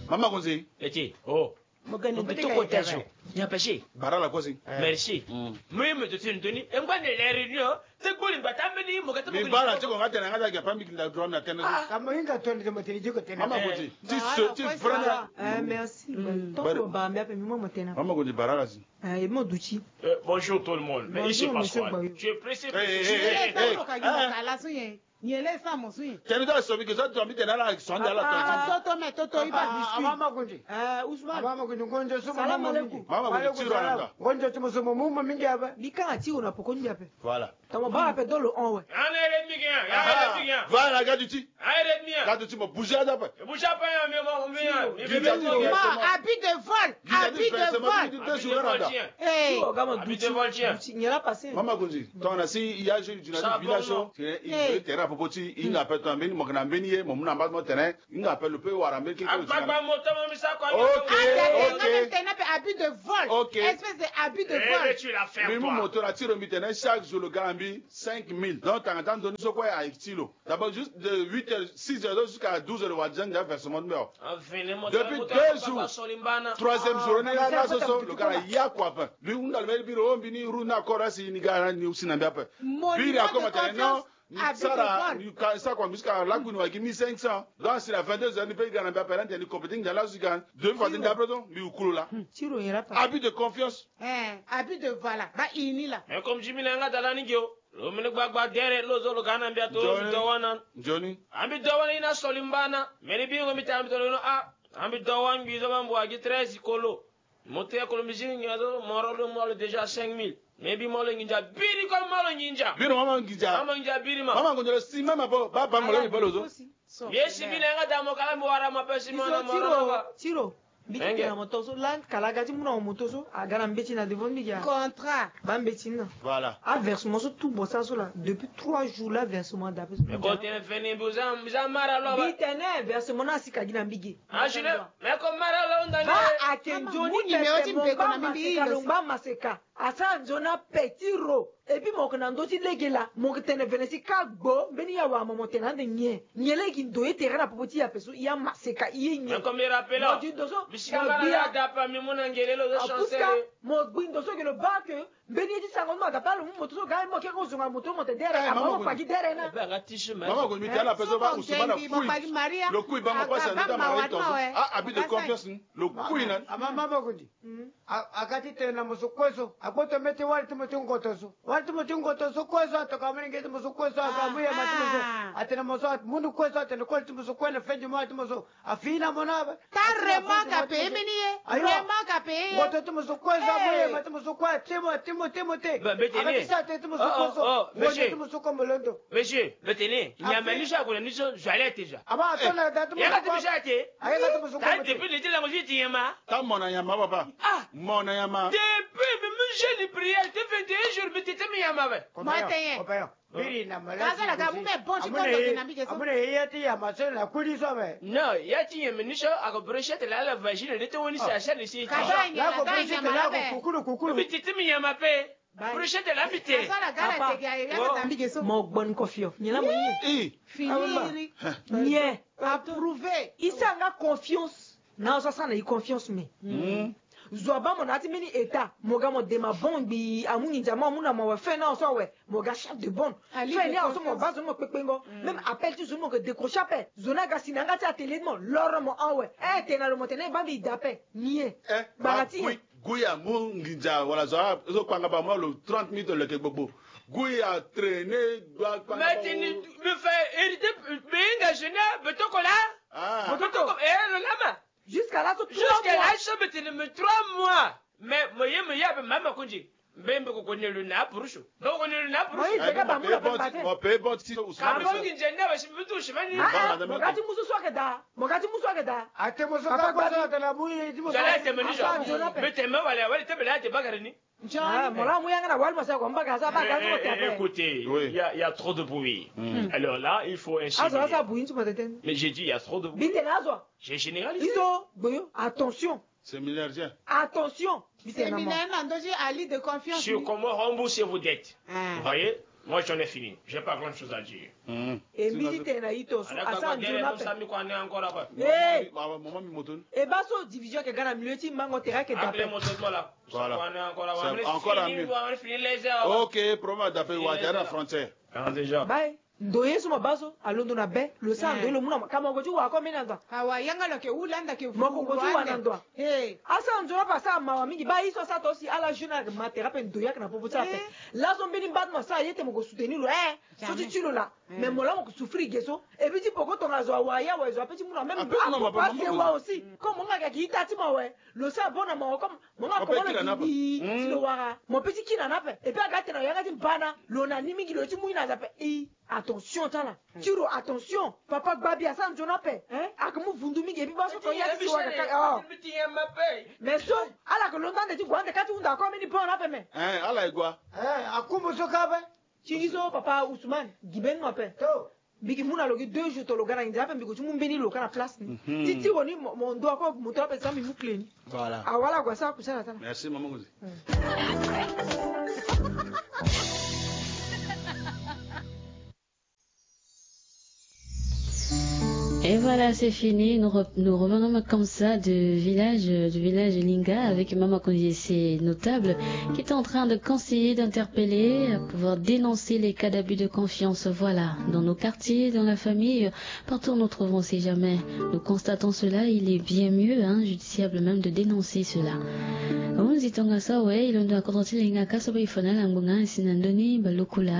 Maman Gonzi. Eti, oh. Petit cotage. Il y a pêché. Bara la Gonzi. Merci. Moi, me te tiens tenu. Et moi, les réunions, c'est quoi les batailles, mais moi, quand Mais bara, tu comprends, tu n'as pas de qui n'a droit à tenir. Comment il a tourné de mon téléphone? Maman Gonzi. Tu vraiment. Merci. Maman Gonzi, bara la si. Bonjour tout le monde. Mais ici, Pascal. Tu es pressé. Nyele sa mosuyi. Tenu da sobi ke so to mi tena la sonde la toto iba biscuit. Mama Gonzi. Usman. Mama Gonzi ngonjo sumo. Salam alaikum. Mama Gonzi tiro anda. Ngonjo tumo sumo mumu mingi hapa. Bika ti ona poko ndiape. Voilà. Tamo ba pe dans le 1 ouais. Ana ere mi gen. Voilà gaduti. Ere mi. Gaduti mo bouger da pa. Bouger pas mi Habit de vol. Habit de vol. Eh. Habit de vol tiens. Nyela passé. Mama Gonzi. Ton asi il y a jeune du village. Il terrain popoti il appelle ton beni mo kana beni ye mo muna ba mo terrain il appelle le peu wara mais quelque chose. OK. Habit de vol. Espèce de habit de vol. Tu l'as fait. Mais mon moteur a tiré mi terrain chaque jour le gambi 5000. Donc t'as entendu donner ce quoi à kilo. D'abord juste de 8h 6h jusqu'à 12h le wadjan da versement de meilleur. Depuis 2 jours. 3e journée là le gars il a quoi pas. Lui on a le bureau bini runa korasi ni gara ni usina bien pas. Puis a comment non Sarah, ça comme jusqu'à la Gounou qui 1500. Donc c'est la 22 heures, nous payons un peu de compétition dans la Zugan. 2 fois de d'abord, mais au coulou là. Habit de confiance. Habit de voilà. Bah ini là. Mais comme Jimmy Langa dans la nigio. Lo mene gbagba dere lo zo lo kana mbia to dowana. Johnny. Ambi dowana ina solimbana. Meni bi ngomi tambi to no ambi dowan bi zo mambo agi 13 kolo. Monter ko mizini ngazo morolo molo déjà 5000. Maybe molo nginja biri ko molo nginja. Biri mama nginja. Mama nginja biri ma. Mama nginja si mama ba molo ni bolo zo. Yes bi lenga damo kala mo wara ma pesi mona mona. Tiro. Biki na motoso lan kala gati muna motoso agara mbeti na devant biga. Contrat. Ba mbeti na. Voilà. A versement so tout bossa so là depuis 3 jours là versement d'après. Mais quand tu fini bozam mara lo. Bitene versement na sika gina mbigi. Ah je mais comme mara lo ndani. Ba akenjoni ni me oti na mbigi lomba maseka. Asa nzona petit ro. Et puis mon kanando ti legela mon tene venesi kagbo beni ya wa momo tena de nye nyele ki doye terrain na popoti ya peso ya maseka iye nye. Mais comme il rappelle là. Bishikara da pa mi mona ngelelo de chancer. Mo gbindo so ke le ba que beni ti sango ma gapalo mo moto so ga mo ke ko zunga moto mo te dere amo pa ki dere na. Ba gati chemin. Maman ko mi tala peso ba usumana fouille. Le coup ba mo passa na mari to. Ah habit de confiance le coup ina. Mama ko ndi. Akati tena musukwezo akoto mete wali tumutungotoso. Watu mutungoto sokwezo tokamene ngete musokwezo akamuya matuzo atena moso mundu kwezo atena kwalti musokwena fenje mo atimoso afina monaba tarrema pe miniye rema ka pe ngoto tumusokwezo amuya matumosokwa timo te akisa te tumusokwezo ngoto tumusokomolondo monsieur le télé il y a manisha kuna niso j'allais déjà aba atona datu depuis le télé moi j'ai ma ta mona yama papa mona yama depuis je lui prière te 21 jours mais t'étais mi yama ba matin biri na mala kaza la gamu me bon ti ko do na bige so amune yati ya masela kuli so be no yati ya manisha ako brochette la vagine de te woni sa chaîne ici la ko brochette la ko kukulu mais t'étais mi yama pe brochette la bité kaza la gala te ga ya na bige so mo bon kofio nyela mo yi finiri nie approuvé isanga confiance na so sana yi confiance me Zoaba mon ati mini eta moga mo dema bon bi amuni jama muna mo fe na so we moga chef de bon fe ni aso mo bazo mo pepengo même appel tu zo mo que décrocher appel zona ga sinanga ti atelier mo loro mo anwe tena lo mo tena bambi dape nie barati guya mo ngija wala zo kwanga ba mo le 30 minutes le ke gbogbo guya traîner doit kwanga mais me fait hériter benga jeune betokola betokola le lama jusqu'à là, je 3 mois. Mais moi, je maman conduit. Même pour qu'on ait le nap pour chou. Donc on est le nap pour chou. On paye bon si vous savez. Quand on dit je suis plutôt chemin. Mogati musu swageda. Mogati musu swageda. Ate musu swageda de la mouille. J'allais te mener. Mais t'es même allé avoir te belader bagarni. Écoutez, il y a trop de bruit. Alors là, il faut enchaîner. Mais j'ai dit, il y a trop de bruit. J'ai généralisé. Attention. Séminaire. Attention. Séminaire, Ali de confiance. Sur comment rembourser vos dettes. Vous voyez? Moi, j'en ai fini. J'ai pas grand chose à dire. Et militaire na ito so asa njona pe. Et baso division que gana milieu ti mango terrain que d'appel. Voilà. Encore à mieux. Ok, promet d'appel Ouattara frontière. Déjà. Bye. Ndoye suma baso alondo na be lo sa ndo lo muna kama ngoju wa ko minanda awa yanga lo ke ulanda ke mo ko ngoju wa nando asa nzo pa sa ma mingi ba iso sa to si ala juna ma thérapie ndoya kana popo sa pe la zo mbini bat ma sa yete mo ko soutenir lo so ti chulo la mais mo la mo ko souffrir geso et puis ti poko to ngazo wa ya wa zo apeti muna même pas se wa aussi comme nga ka ki tati ma we lo sa bona ma comme mo nga ko bona ki ti lo wa mo petit kina na pe et puis aga tena yanga ti bana lo na nimi ki lo ti mu ina za pe attention tala tiro attention papa babi asan jona pe akamu vundumi gebi baso to ya ti wa ka mais so ala ko londa de ti gwande ka ti unda ko mini bon ape me ala igwa akumu so ka be chizo papa Ousmane giben no pe to bigi muna logi 2 jours to lo gana inda pe bigo ti mu mbeni lo kana place ni ti woni mo ndo ko mu to pe sami mu clean voilà awala kwa sa kusala tala merci maman Gozi. Et voilà, c'est fini. Nous revenons comme ça du village Linga avec Maman Kondjé, notable, qui est en train de conseiller, d'interpeller, à pouvoir dénoncer les cas d'abus de confiance. Voilà, dans nos quartiers, dans la famille, partout où nous trouvons, si jamais nous constatons cela, il est bien mieux, judiciable même, de dénoncer cela. On dit on ça, ouais, il doit contenter les Linga, ça va y faire un bonga, sinandoni, balokula.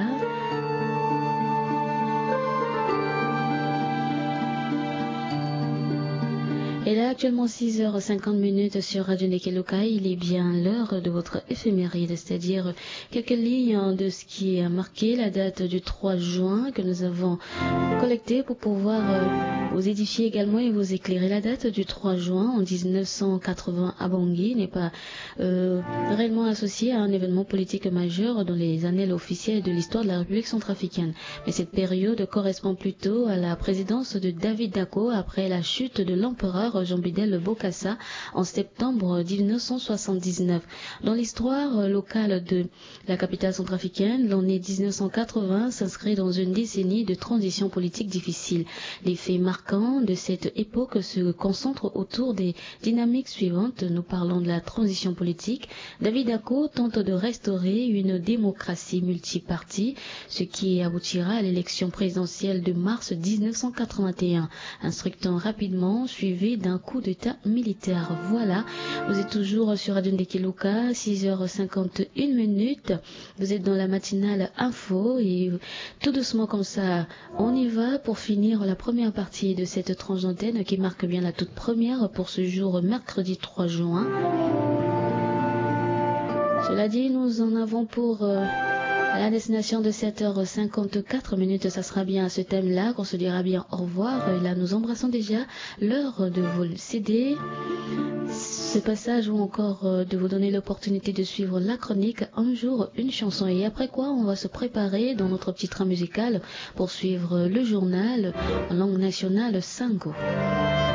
Et là, actuellement 6h50 sur Radio Nekeloka, il est bien l'heure de votre éphéméride, c'est-à-dire quelques lignes de ce qui a marqué la date du 3 juin que nous avons collecté pour pouvoir vous édifier également et vous éclairer. La date du 3 juin en 1980 à Bangui n'est pas réellement associée à un événement politique majeur dans les annales officielles de l'histoire de la République centrafricaine. Mais cette période correspond plutôt à la présidence de David Dacko après la chute de l'empereur Jean-Bidel Bokassa en septembre 1979. Dans l'histoire locale de la capitale centrafricaine, l'année 1980 s'inscrit dans une décennie de transition politique difficile. Les faits marquants de cette époque se concentrent autour des dynamiques suivantes. Nous parlons de la transition politique. David Dacko tente de restaurer une démocratie multipartie, ce qui aboutira à l'élection présidentielle de mars 1981, instructant rapidement suivi d'un coup d'état militaire. Voilà, vous êtes toujours sur Radio Nekeloka, 6h51. Vous êtes dans la matinale info et tout doucement comme ça, on y va pour finir la première partie de cette tranche d'antenne qui marque bien la toute première pour ce jour mercredi 3 juin. Cela dit, nous en avons pour à la destination de 7h54, ça sera bien à ce thème-là qu'on se dira bien au revoir. Et là, nous embrassons déjà l'heure de vous céder ce passage ou encore de vous donner l'opportunité de suivre la chronique Un jour, une chanson. Et après quoi, on va se préparer dans notre petit train musical pour suivre le journal en langue nationale Sango.